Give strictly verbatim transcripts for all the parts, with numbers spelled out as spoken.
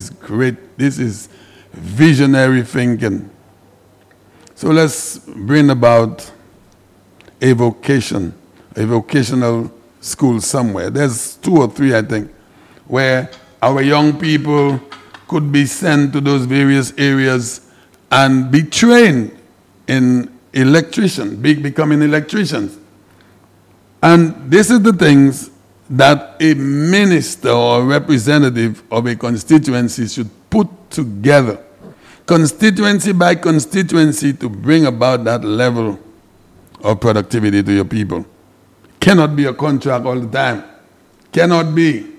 is great. This is visionary thinking. So let's bring about a vocation, a vocational school somewhere. There's two or three, I think, where our young people could be sent to those various areas and be trained in electrician, be, becoming electricians. And this is the things that a minister or a representative of a constituency should put together, constituency by constituency, to bring about that level of productivity to your people. Cannot be a contract all the time. Cannot be.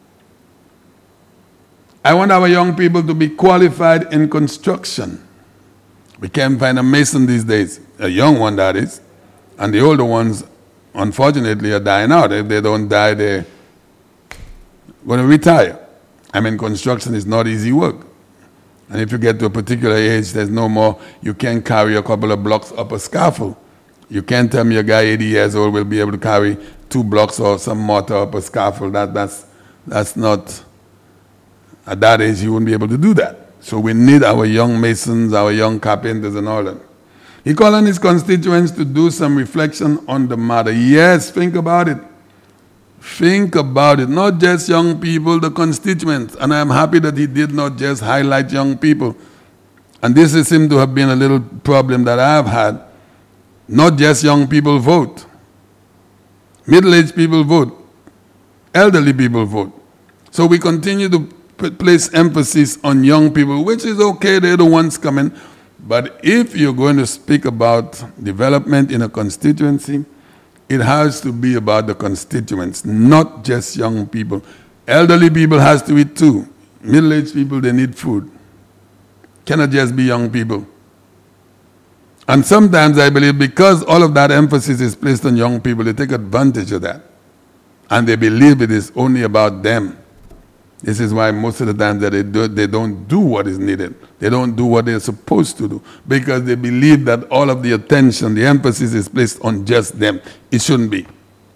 I want our young people to be qualified in construction. We can't find a mason these days, a young one that is, and the older ones, unfortunately, are dying out. If they don't die, they're going to retire. I mean, construction is not easy work. And if you get to a particular age, there's no more, you can't carry a couple of blocks up a scaffold. You can't tell me a guy eighty years old will be able to carry two blocks or some mortar up a scaffold. That, that's, that's not, at that age, you wouldn't be able to do that. So we need our young masons, our young carpenters and all that. He called on his constituents to do some reflection on the matter. Yes, think about it. Think about it. Not just young people, the constituents. And I'm happy that he did not just highlight young people. And this seems to have been a little problem that I've had. Not just young people vote. Middle-aged people vote. Elderly people vote. So we continue to place emphasis on young people, which is okay, they're the ones coming. But if you're going to speak about development in a constituency, it has to be about the constituents, not just young people. Elderly people has to eat too. Middle-aged people, they need food. Cannot just be young people. And sometimes I believe because all of that emphasis is placed on young people, they take advantage of that. And they believe it is only about them. This is why most of the time that they, do, they don't do what is needed. They don't do what they're supposed to do because they believe that all of the attention, the emphasis is placed on just them. It shouldn't be.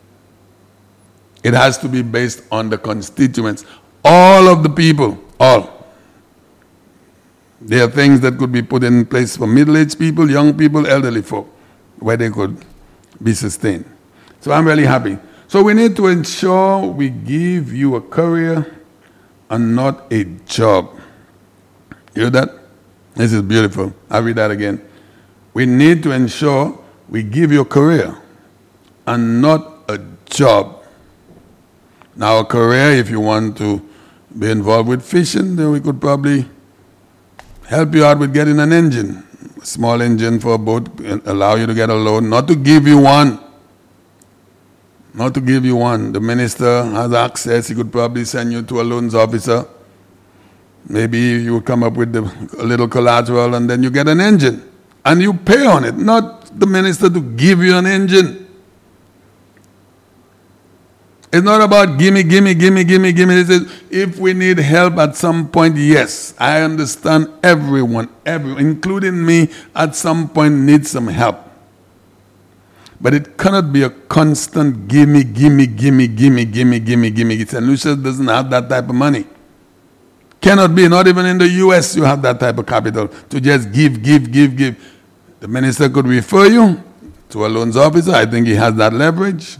It has to be based on the constituents. All of the people, all. There are things that could be put in place for middle-aged people, young people, elderly folk, where they could be sustained. So I'm really happy. So we need to ensure we give you a career and not a job. You hear that? This is beautiful. I'll read that again. We need to ensure we give you a career and not a job. Now, a career, if you want to be involved with fishing, then we could probably help you out with getting an engine, a small engine for a boat, and allow you to get a loan, not to give you one. Not to give you one. The minister has access. He could probably send you to a loans officer. Maybe you would come up with the, a little collateral and then you get an engine. And you pay on it, not the minister to give you an engine. It's not about gimme, gimme, gimme, gimme, gimme. It says, if we need help at some point, yes. I understand everyone, everyone, including me, at some point needs some help. But it cannot be a constant gimme, gimme, gimme, gimme, gimme, gimme, gimme. Saint Lucia doesn't have that type of money. Cannot be, not even in the U S you have that type of capital to just give, give, give, give. The minister could refer you to a loans officer. I think he has that leverage.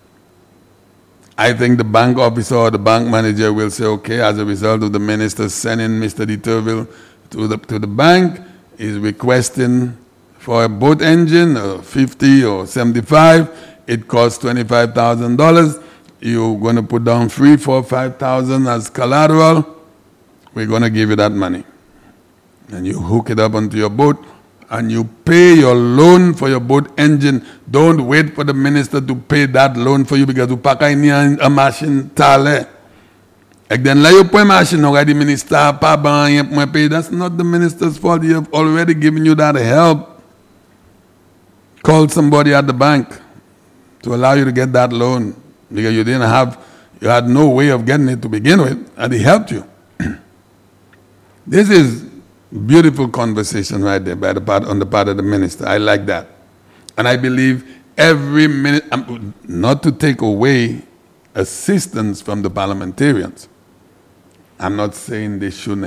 I think the bank officer or the bank manager will say, okay, as a result of the minister sending Mister Deterville to the, to the bank, he's requesting for a boat engine, uh, fifty or seventy-five, it costs twenty-five thousand dollars. You're going to put down three, four, five thousand as collateral. We're going to give you that money. And you hook it up onto your boat and you pay your loan for your boat engine. Don't wait for the minister to pay that loan for you because you pack a machine tale. And then la you pay machine no the minister pa ban pay. That's not the minister's fault. He have already given you that help. Call somebody at the bank to allow you to get that loan because you didn't have, you had no way of getting it to begin with, and he helped you. This is beautiful conversation right there by the part, on the part of the minister. I like that. And I believe every minute, um, not to take away assistance from the parliamentarians. I'm not saying they shouldn't